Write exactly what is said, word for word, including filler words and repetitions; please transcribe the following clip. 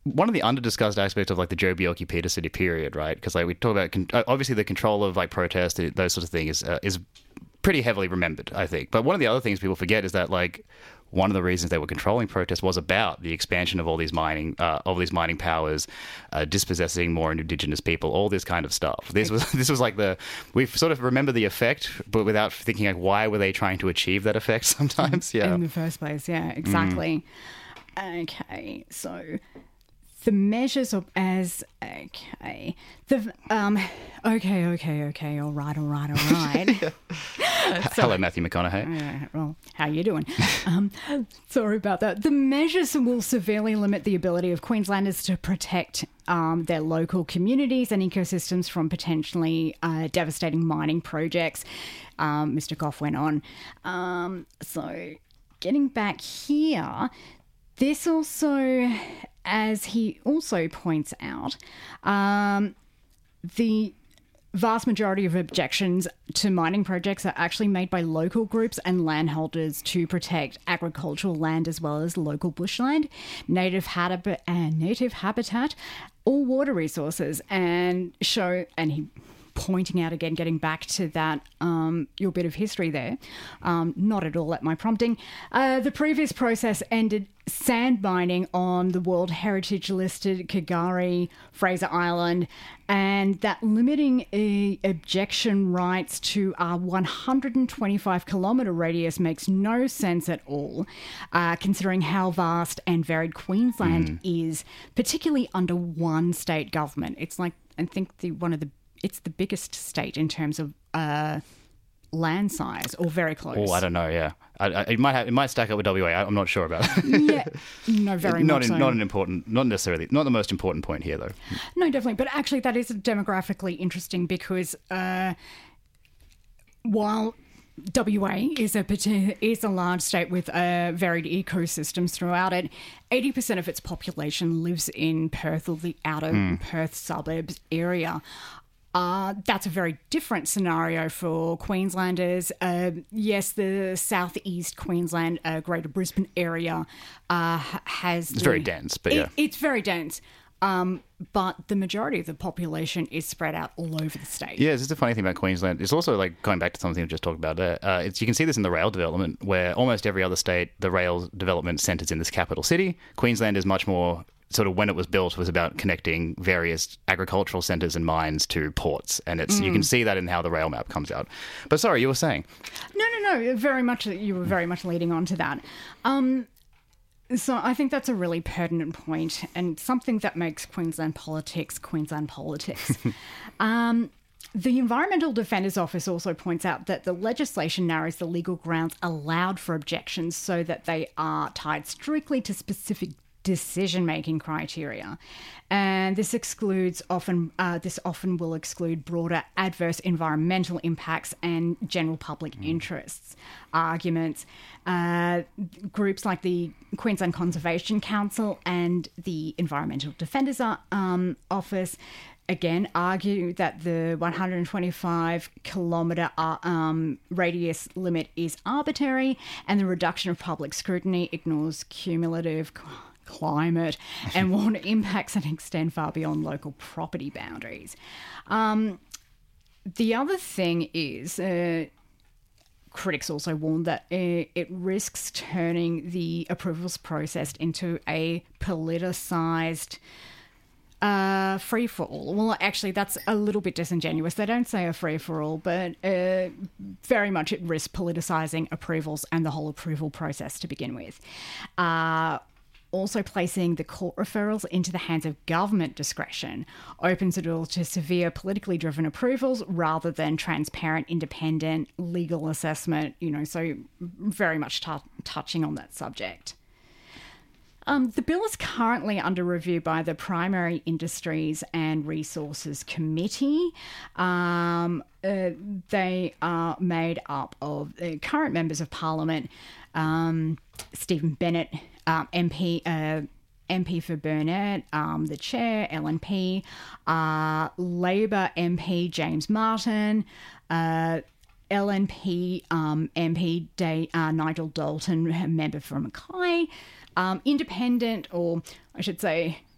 one of the under-discussed aspects of like the Joh Bjelke-Petersen period, right? Because like we talk about con- obviously the control of like protest, those sorts of things is uh, is pretty heavily remembered, I think. But one of the other things people forget is that like one of the reasons they were controlling protests was about the expansion of all these mining, uh, of these mining powers, uh, dispossessing more indigenous people, all this kind of stuff. This was this was like the we sort of remember the effect, but without thinking like why were they trying to achieve that effect? Sometimes, yeah, in the first place, yeah, exactly. Mm. Okay, so the measures of as okay the um okay okay okay all right all right all right. So, hello, Matthew McConaughey. Uh, well, how you doing? um, sorry about that. The measures will severely limit the ability of Queenslanders to protect um, their local communities and ecosystems from potentially uh, devastating mining projects. Um, Mister Goff went on. Um, so, getting back here, this also, as he also points out, um, the vast majority of objections to mining projects are actually made by local groups and landholders to protect agricultural land as well as local bushland, native habitat, and native habitat, or water resources, and show and he. Pointing out again, getting back to that, um, your bit of history there, um, not at all at my prompting. Uh, the previous process ended sand mining on the World Heritage listed Kagari, Fraser Island, and that limiting uh, objection rights to a one hundred twenty-five kilometre radius makes no sense at all, uh, considering how vast and varied Queensland mm. is, particularly under one state government. It's like, I think the one of the It's the biggest state in terms of uh, land size, or very close. Oh, I don't know. Yeah, I, I, it might have, it might stack up with W A. I'm not sure about it. Yeah, no, very not much in, so. Not an important, not necessarily, not the most important point here, though. No, definitely. But actually, that is demographically interesting because uh, while W A is a is a large state with uh, varied ecosystems throughout it, eighty percent of its population lives in Perth or the outer mm. Perth suburbs area. Uh, that's a very different scenario for Queenslanders. Uh, yes, the southeast Queensland, uh, Greater Brisbane area uh, has... It's the, very dense, but yeah. It, it's very dense. Um, but the majority of the population is spread out all over the state. Yeah, this is the funny thing about Queensland. It's also like going back to something we just talked about there. Uh, it's, you can see this in the rail development, where almost every other state, the rail development centres in this capital city. Queensland is much more... sort of when it was built was about connecting various agricultural centres and mines to ports. And it's mm. you can see that in how the rail map comes out. But sorry, you were saying? No, no, no. Very much, you were very much leading on to that. Um, so I think that's a really pertinent point and something that makes Queensland politics Queensland politics. um, The Environmental Defenders Office also points out that the legislation narrows the legal grounds allowed for objections so that they are tied strictly to specific decision-making criteria, and this excludes often. Uh, this often will exclude broader adverse environmental impacts and general public mm. interests arguments. Uh, groups like the Queensland Conservation Council and the Environmental Defenders um, Office again argue that the one hundred twenty-five kilometre uh, um, radius limit is arbitrary, and the reduction of public scrutiny ignores cumulative climate and water impacts that extend far beyond local property boundaries. Um, the other thing is, uh, critics also warn that uh, it risks turning the approvals process into a politicised uh, free-for-all. Well, actually, that's a little bit disingenuous. They don't say a free-for-all, but uh, very much it risks politicising approvals and the whole approval process to begin with. Uh, Also placing the court referrals into the hands of government discretion opens the door to severe politically driven approvals rather than transparent, independent legal assessment, you know, so very much t- touching on that subject. Um, the bill is currently under review by the Primary Industries and Resources Committee. Um, uh, they are made up of the current members of Parliament, um, Stephen Bennett, um, M P, uh, M P for Burnett, um, the chair, L N P, uh, Labor M P James Martin, uh, L N P um, M P Day, uh, Nigel Dalton, member for Mackay, um, independent, or I should say